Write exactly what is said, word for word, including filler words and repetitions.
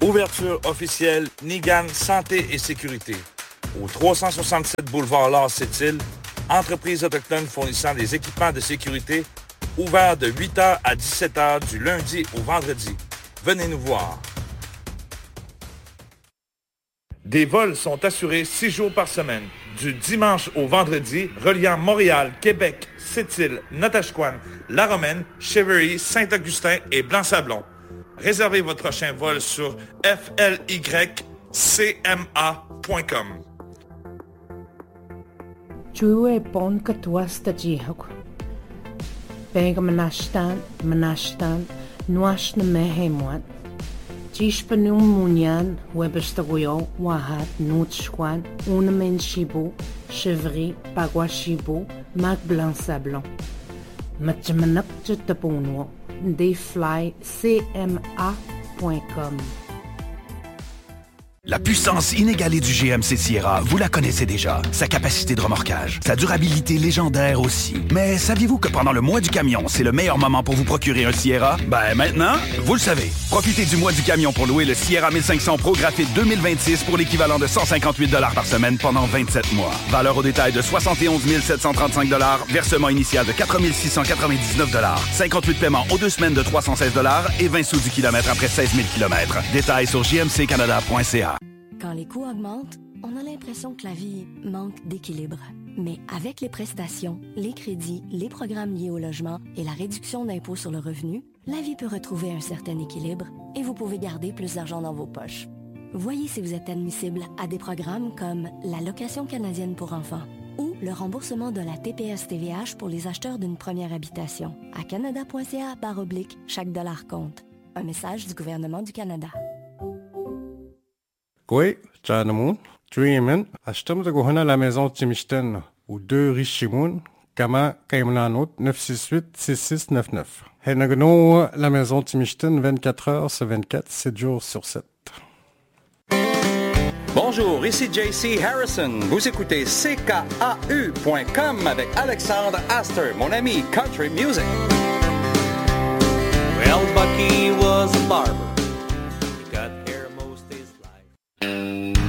Ouverture officielle Nigan Santé et Sécurité. Au trois cent soixante-sept boulevard Lars Sept-Îles, entreprise autochtone fournissant des équipements de sécurité, ouvert de huit heures à dix-sept heures du lundi au vendredi. Venez nous voir. Des vols sont assurés six jours par semaine, du dimanche au vendredi, reliant Montréal, Québec, Sept-Îles, Natashquan, La Romaine, Cheverly, Saint-Augustin et Blanc-Sablon. Réservez votre prochain vol sur f l y c m a point com. Chue pon katwasta jihok. Bega manashtan, manashtan, nuashna mehemwan. Jishpanum munyan, webestagoyo, wahat, nutschwan, unamen shibu, chevry, bagwashibu, mac blanc sablon. Matchamanak jetapunwo, dayfly c m a point com. La puissance inégalée du G M C Sierra, vous la connaissez déjà. Sa capacité de remorquage, sa durabilité légendaire aussi. Mais saviez-vous que pendant le mois du camion, c'est le meilleur moment pour vous procurer un Sierra? Ben maintenant, vous le savez. Profitez du mois du camion pour louer le Sierra mille cinq cents Pro Graphite deux mille vingt-six pour l'équivalent de cent cinquante-huit dollars par semaine pendant vingt-sept mois. Valeur au détail de soixante et onze mille sept cent trente-cinq dollars. Versement initial de quatre mille six cent quatre-vingt-dix-neuf dollars. cinquante-huit paiements aux deux semaines de trois cent seize dollars et vingt sous du kilomètre après seize mille kilomètres. Détails sur j m c canada point c a. Quand les coûts augmentent, on a l'impression que la vie manque d'équilibre. Mais avec les prestations, les crédits, les programmes liés au logement et la réduction d'impôt sur le revenu, la vie peut retrouver un certain équilibre et vous pouvez garder plus d'argent dans vos poches. Voyez si vous êtes admissible à des programmes comme la location canadienne pour enfants ou le remboursement de la T P S T V H pour les acheteurs d'une première habitation. À canada point c a barre oblique, chaque dollar compte. Un message du gouvernement du Canada. Oui, Tchanamoun, Tuimen, Ashtam de Gohana la maison Timishten, ou deux Richimoun, Kama Kaimlanot neuf six huit six six neuf neuf. Henagno, la maison Timishten, vingt-quatre heures sur vingt-quatre, sept jours sur sept. Bonjour, ici J C Harrison. Vous écoutez C K A U point com avec Alexandre Astor, mon ami Country Music. Well, Bucky was a barber.